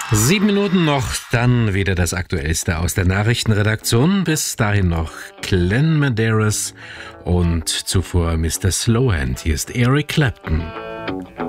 7 Minuten noch, dann wieder das Aktuellste aus der Nachrichtenredaktion. Bis dahin noch Glenn Medeiros und zuvor Mr. Slowhand. Hier ist Eric Clapton.